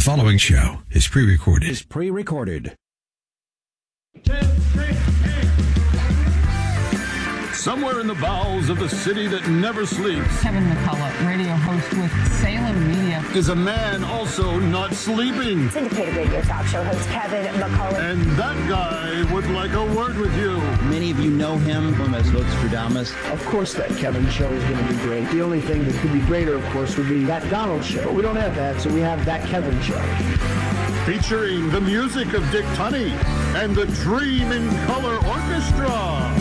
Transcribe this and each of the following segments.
following show is pre-recorded. Somewhere in the bowels of the city that never sleeps, Kevin McCullough, radio host with Salem Media, is a man also not sleeping. Syndicated radio talk show host Kevin McCullough. And that guy would like a word with you. Many of you know him as Nostradamus. Of course that Kevin show is going to be great. The only thing that could be greater, of course, would be that Donald show. But we don't have that, so we have that Kevin show. Featuring the music of Dick Tunney and the Dream in Color Orchestra.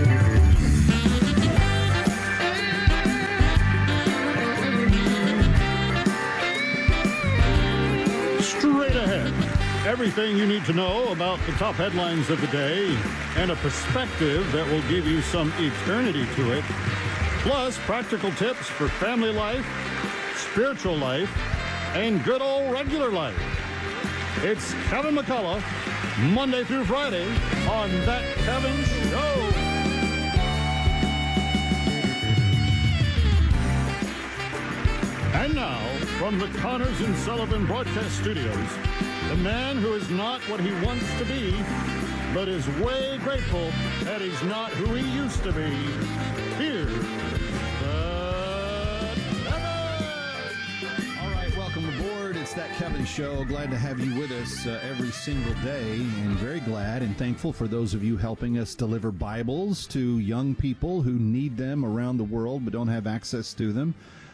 Straight ahead, everything you need to know about the top headlines of the day and a perspective that will give you some eternity to it. Plus, practical tips for family life, spiritual life, and good old regular life. It's Kevin McCullough, Monday through Friday on That Kevin Show. And now, from the Connors and Sullivan Broadcast Studios, the man who is not what he wants to be, but is way grateful that he's not who he used to be. Here's the Kevin! All right, welcome aboard. It's That Kevin Show. Glad to have you with us every single day, and very glad and thankful for those of you helping us deliver Bibles to young people who need them around the world but don't have access to them.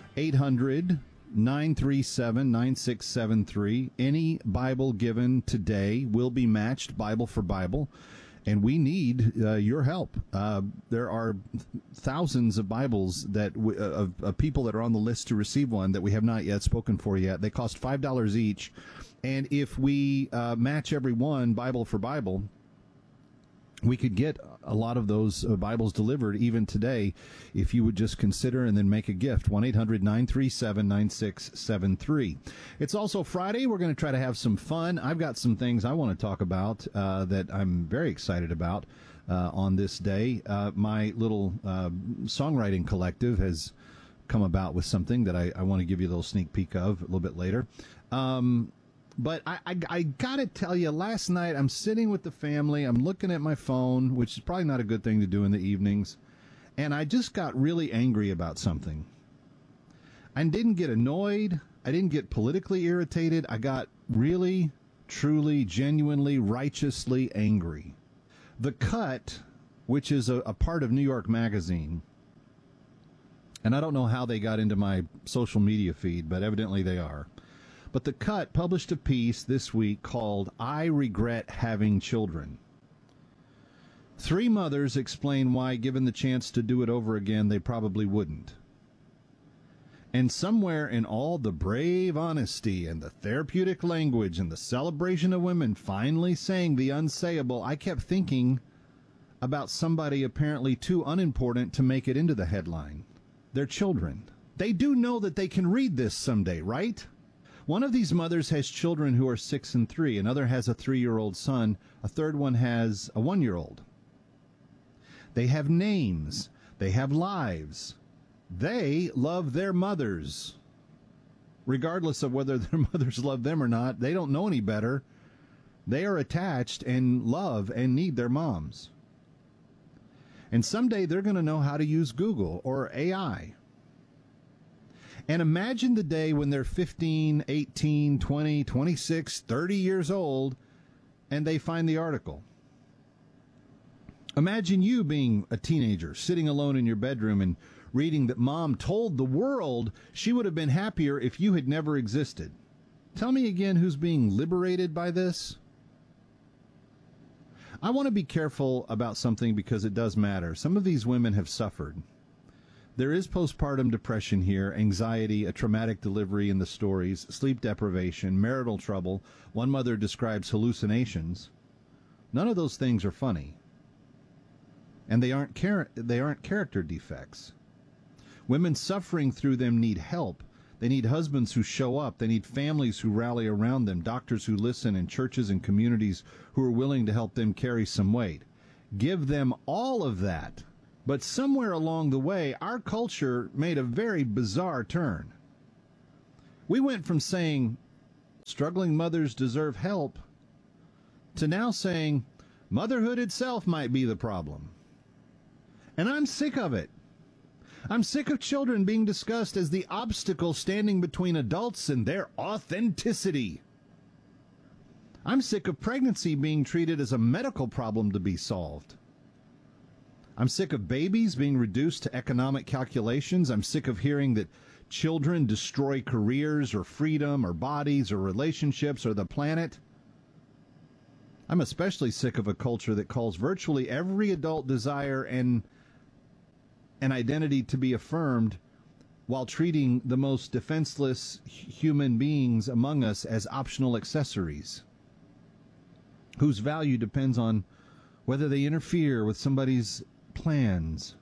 800-937-9673. Any Bible given today will be matched Bible for Bible, and we need your help. There are thousands of Bibles that of people that are on the list to receive one that we have not yet spoken for yet. They cost $5 each, and if we match every one Bible for Bible, we could get a lot of those Bibles delivered even today if you would just consider and then make a gift. 1-800-937-9673. It's also Friday. We're going to try to have some fun. I've got some things I want to talk about that I'm very excited about on this day. My little songwriting collective has come about with something that I want to give you a little sneak peek of a little bit later. But I got to tell you, last night I'm sitting with the family. I'm looking at my phone, which is probably not a good thing to do in the evenings. And I just got really angry about something. I didn't get annoyed. I didn't get politically irritated. I got really, truly, genuinely, righteously angry. The Cut, which is a part of New York Magazine, and I don't know how they got into my social media feed, but evidently they are. But The Cut published a piece this week called "I Regret Having Children." 3 mothers explain why, given the chance to do it over again, they probably wouldn't. And somewhere in all the brave honesty and the therapeutic language and the celebration of women finally saying the unsayable, I kept thinking about somebody apparently too unimportant to make it into the headline. Their children. They do know that they can read this someday, right? One of these mothers has children who are 6 and 3. Another has a 3-year-old son. A third one has a 1-year-old. They have names. They have lives. They love their mothers. Regardless of whether their mothers love them or not, they don't know any better. They are attached and love and need their moms. And someday they're going to know how to use Google or AI. And imagine the day when they're 15, 18, 20, 26, 30 years old, and they find the article. Imagine you being a teenager, sitting alone in your bedroom and reading that mom told the world she would have been happier if you had never existed. Tell me again who's being liberated by this? I want to be careful about something because it does matter. Some of these women have suffered. There is postpartum depression here, anxiety, a traumatic delivery in the stories, sleep deprivation, marital trouble. One mother describes hallucinations. None of those things are funny. And they aren't character defects. Women suffering through them need help. They need husbands who show up. They need families who rally around them, doctors who listen, and churches and communities who are willing to help them carry some weight. Give them all of that. But somewhere along the way, our culture made a very bizarre turn. We went from saying, struggling mothers deserve help, to now saying motherhood itself might be the problem. And I'm sick of it. I'm sick of children being discussed as the obstacle standing between adults and their authenticity. I'm sick of pregnancy being treated as a medical problem to be solved. I'm sick of babies being reduced to economic calculations. I'm sick of hearing that children destroy careers or freedom or bodies or relationships or the planet. I'm especially sick of a culture that calls virtually every adult desire and an identity to be affirmed while treating the most defenseless human beings among us as optional accessories, whose value depends on whether they interfere with somebody's plans.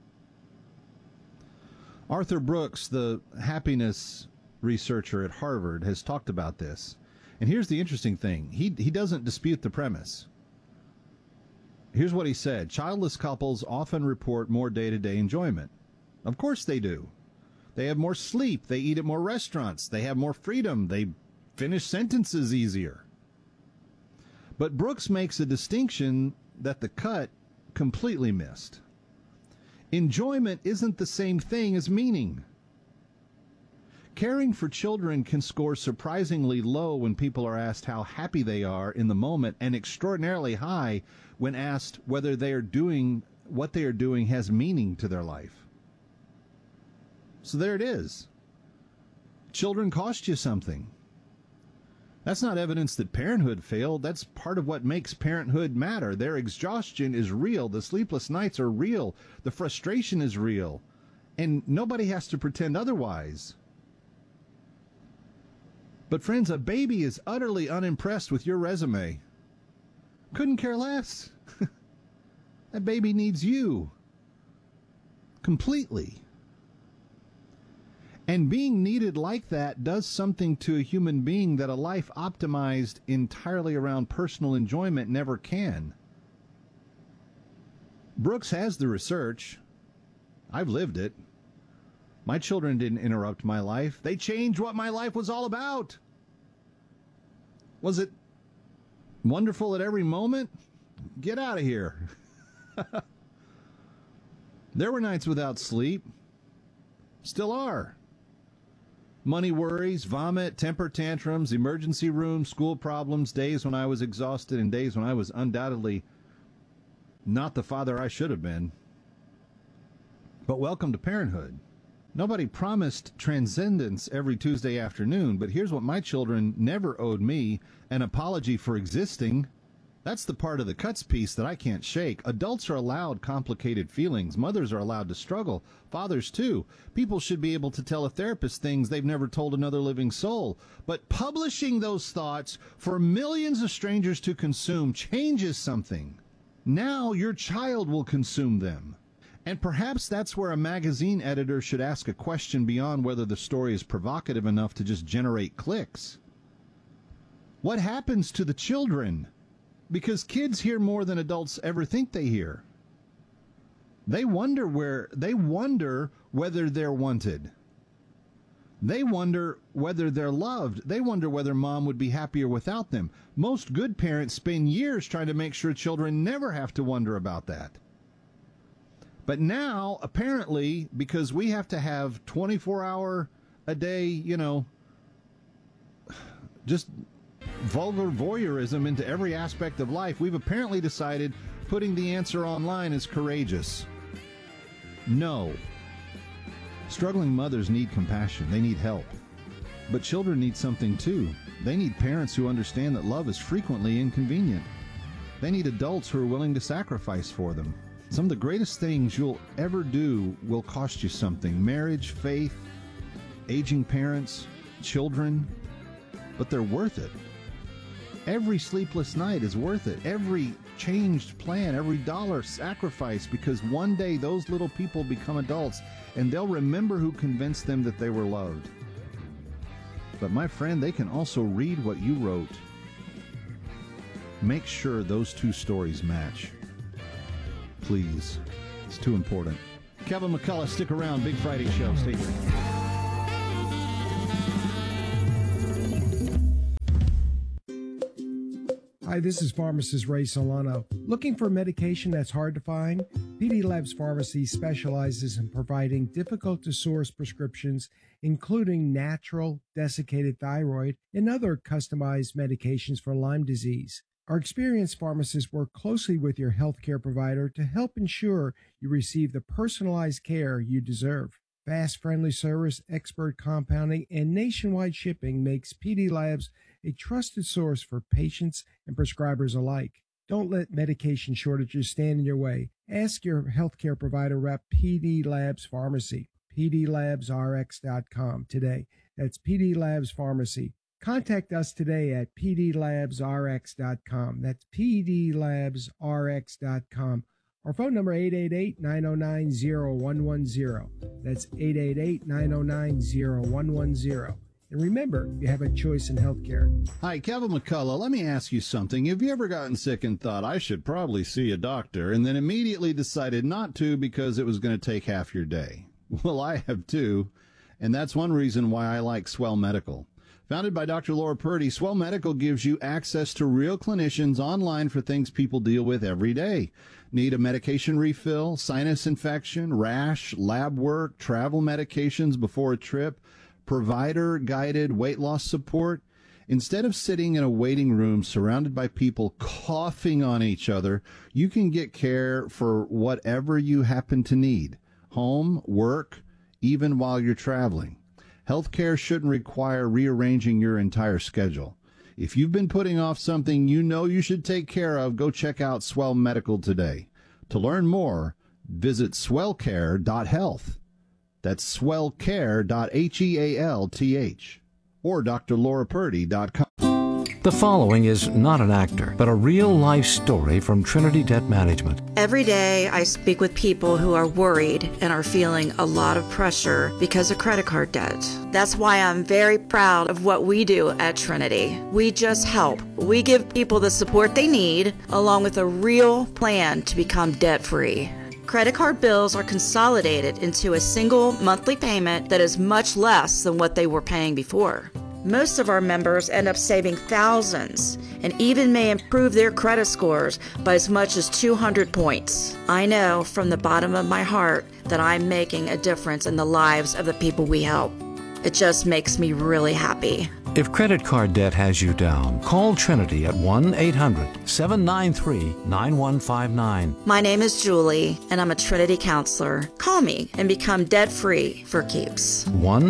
Arthur Brooks, the happiness researcher at Harvard, has talked about this. And here's the interesting thing. He doesn't dispute the premise. Here's what he said. Childless couples often report more day-to-day enjoyment. Of course they do. They have more sleep. They eat at more restaurants. They have more freedom. They finish sentences easier. But Brooks makes a distinction that the cut completely missed. Enjoyment isn't the same thing as meaning. Caring for children can score surprisingly low when people are asked how happy they are in the moment, and extraordinarily high when asked whether they are doing what they are doing has meaning to their life. So there it is. Children cost you something. That's not evidence that parenthood failed. That's part of what makes parenthood matter. Their exhaustion is real. The sleepless nights are real. The frustration is real. And nobody has to pretend otherwise. But friends, a baby is utterly unimpressed with your resume. Couldn't care less. That baby needs you. Completely. And being needed like that does something to a human being that a life optimized entirely around personal enjoyment never can. Brooks has the research. I've lived it. My children didn't interrupt my life. They changed what my life was all about. Was it wonderful at every moment? Get out of here. There were nights without sleep. Still are. Money worries, vomit, temper tantrums, emergency room, school problems, days when I was exhausted, and days when I was undoubtedly not the father I should have been. But welcome to parenthood. Nobody promised transcendence every Tuesday afternoon, but here's what my children never owed me: an apology for existing. That's the part of the cuts piece that I can't shake. Adults are allowed complicated feelings. Mothers are allowed to struggle. Fathers, too. People should be able to tell a therapist things they've never told another living soul. But publishing those thoughts for millions of strangers to consume changes something. Now your child will consume them. And perhaps that's where a magazine editor should ask a question beyond whether the story is provocative enough to just generate clicks. What happens to the children? Because kids hear more than adults ever think they hear. They wonder whether they're wanted. They wonder whether they're loved. They wonder whether mom would be happier without them. Most good parents spend years trying to make sure children never have to wonder about that. But now, apparently, because we have to have 24-hour a day, just vulgar voyeurism into every aspect of life, we've apparently decided putting the answer online is courageous. No. Struggling mothers need compassion. They need help. But children need something too. They need parents who understand that love is frequently inconvenient. They need adults who are willing to sacrifice for them. Some of the greatest things you'll ever do will cost you something. Marriage, faith, aging parents, children. But they're worth it. Every sleepless night is worth it. Every changed plan, every dollar sacrificed, because one day those little people become adults and they'll remember who convinced them that they were loved. But my friend, they can also read what you wrote. Make sure those two stories match. Please. It's too important. Kevin McCullough, stick around. Big Friday show. Stay tuned. Hi, this is pharmacist Ray Solano. Looking for medication that's hard to find? PD Labs Pharmacy specializes in providing difficult-to-source prescriptions, including natural desiccated thyroid and other customized medications for Lyme disease. Our experienced pharmacists work closely with your healthcare provider to help ensure you receive the personalized care you deserve. Fast, friendly service, expert compounding, and nationwide shipping makes PD Labs a trusted source for patients and prescribers alike. Don't let medication shortages stand in your way. Ask your healthcare provider rep PD Labs Pharmacy, pdlabsrx.com today. That's PD Labs Pharmacy. Contact us today at pdlabsrx.com. That's pdlabsrx.com. Our phone number 888-909-0110. That's 888-909-0110. And remember, you have a choice in healthcare. Hi, Kevin McCullough. Let me ask you something. Have you ever gotten sick and thought, I should probably see a doctor, and then immediately decided not to because it was going to take half your day? Well, I have too, and that's one reason why I like Swell Medical. Founded by Dr. Laura Purdy, Swell Medical gives you access to real clinicians online for things people deal with every day. Need a medication refill, sinus infection, rash, lab work, travel medications before a trip, provider-guided weight loss support? Instead of sitting in a waiting room surrounded by people coughing on each other, you can get care for whatever you happen to need. Home, work, even while you're traveling. Healthcare shouldn't require rearranging your entire schedule. If you've been putting off something you know you should take care of, go check out Swell Medical today. To learn more, visit swellcare.health. That's swellcare.health or drlaurapurdy.com. The following is not an actor, but a real-life story from Trinity Debt Management. Every day I speak with people who are worried and are feeling a lot of pressure because of credit card debt. That's why I'm very proud of what we do at Trinity. We just help. We give people the support they need, along with a real plan to become debt-free. Credit card bills are consolidated into a single monthly payment that is much less than what they were paying before. Most of our members end up saving thousands and even may improve their credit scores by as much as 200 points. I know from the bottom of my heart that I'm making a difference in the lives of the people we help. It just makes me really happy. If credit card debt has you down, call Trinity at 1-800-793-9159. My name is Julie, and I'm a Trinity counselor. Call me and become debt-free for keeps.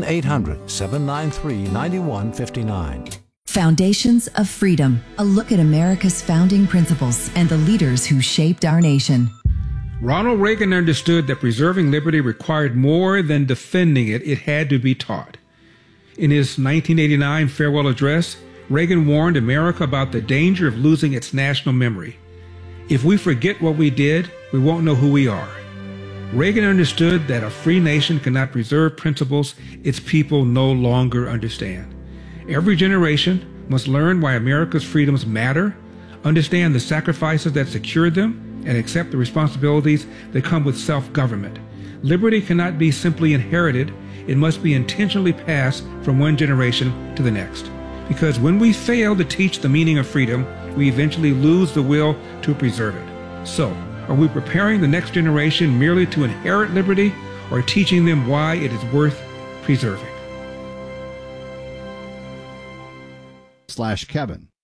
1-800-793-9159. Foundations of Freedom, a look at America's founding principles and the leaders who shaped our nation. Ronald Reagan understood that preserving liberty required more than defending it. It had to be taught. In his 1989 farewell address, Reagan warned America about the danger of losing its national memory. If we forget what we did, we won't know who we are. Reagan understood that a free nation cannot preserve principles its people no longer understand. Every generation must learn why America's freedoms matter, understand the sacrifices that secured them, and accept the responsibilities that come with self-government. Liberty cannot be simply inherited. It must be intentionally passed from one generation to the next. Because when we fail to teach the meaning of freedom, we eventually lose the will to preserve it. So, are we preparing the next generation merely to inherit liberty, or teaching them why it is worth preserving? /Kevin.